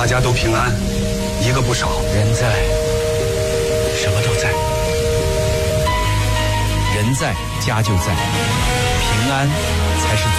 大家都平安，一个不少。 人在，什么都在。人在，家就在，平安才是